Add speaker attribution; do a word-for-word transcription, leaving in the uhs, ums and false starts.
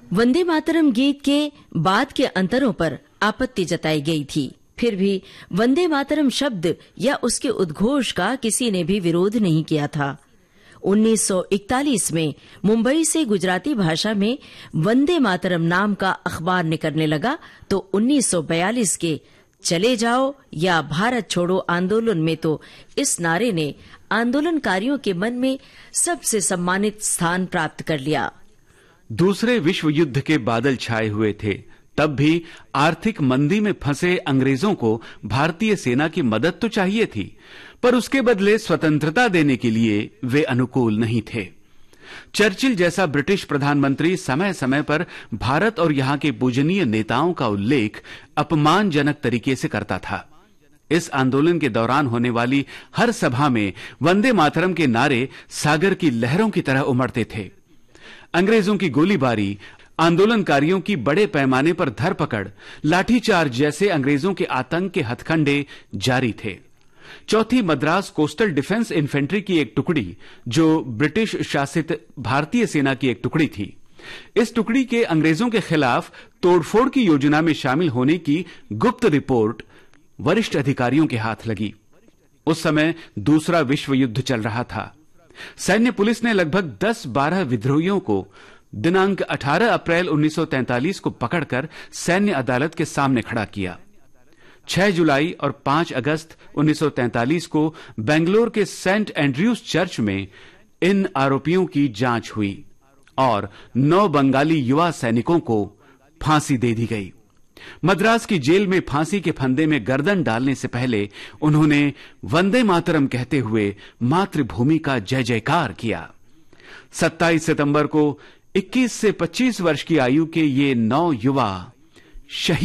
Speaker 1: वंदे मातरम गीत के बाद के अंतरों पर आपत्ति जताई गई थी। फिर भी वंदे मातरम शब्द या उसके उद्घोष का किसी ने भी विरोध नहीं किया था। उन्नीस सौ इकतालीस में मुंबई से गुजराती भाषा में वंदे मातरम नाम का अखबार निकलने लगा तो उन्नीस सौ बयालीस के चले जाओ या भारत छोड़ो आंदोलन में तो इस नारे ने आंदोलनकारियों के मन में सबसे सम्मानित स्थान प्राप्त कर लिया।
Speaker 2: दूसरे विश्व युद्ध के बादल छाए हुए थे, तब भी आर्थिक मंदी में फंसे अंग्रेजों को भारतीय सेना की मदद तो चाहिए थी, पर उसके बदले स्वतंत्रता देने के लिए वे अनुकूल नहीं थे। चर्चिल जैसा ब्रिटिश प्रधानमंत्री समय समय पर भारत और यहां के पूजनीय नेताओं का उल्लेख अपमानजनक तरीके से करता था। इस आंदोलन के दौरान होने वाली हर सभा में वंदे मातरम के नारे सागर की लहरों की तरह उमड़ते थे। अंग्रेजों की गोलीबारी, आंदोलनकारियों की बड़े पैमाने पर धरपकड़, लाठीचार्ज जैसे अंग्रेजों के आतंक के हथकंडे जारी थे। चौथी मद्रास कोस्टल डिफेंस इन्फेंट्री की एक टुकड़ी, जो ब्रिटिश शासित भारतीय सेना की एक टुकड़ी थी, इस टुकड़ी के अंग्रेजों के खिलाफ तोड़फोड़ की योजना में शामिल होने की गुप्त रिपोर्ट वरिष्ठ अधिकारियों के हाथ लगी। उस समय दूसरा विश्व युद्ध चल रहा था। सैन्य पुलिस ने लगभग दस बारह विद्रोहियों को दिनांक अठारह अप्रैल उन्नीस सौ तैंतालीस को पकड़कर सैन्य अदालत के सामने खड़ा किया। छह जुलाई और पांच अगस्त उन्नीस सौ तैंतालीस को बेंगलोर के सेंट एंड्रयूज चर्च में इन आरोपियों की जांच हुई और नौ बंगाली युवा सैनिकों को फांसी दे दी गई। मद्रास की जेल में फांसी के फंदे में गर्दन डालने से पहले उन्होंने वंदे मातरम कहते हुए मातृभूमि का जय जयकार किया। सत्ताईस सितंबर को इक्कीस से पच्चीस वर्ष की आयु के ये नौ युवा शहीद